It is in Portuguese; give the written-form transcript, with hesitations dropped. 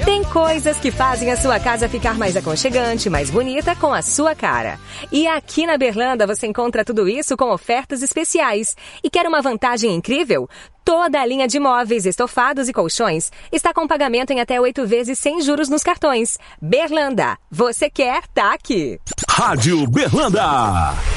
Tem coisas que fazem a sua casa ficar mais aconchegante, mais bonita, com a sua cara. E aqui na Berlanda você encontra tudo isso com ofertas especiais. E quer uma vantagem incrível? Toda a linha de móveis, estofados e colchões está com pagamento em até 8 vezes sem juros nos cartões. Berlanda, você quer, tá aqui. Rádio Berlanda.